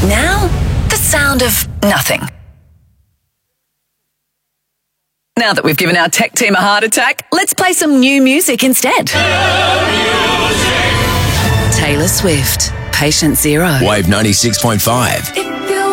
Now, the sound of nothing. Now that we've given our tech team a heart attack, let's play some new music instead. Taylor Swift, Patient Zero. Wave 96.5.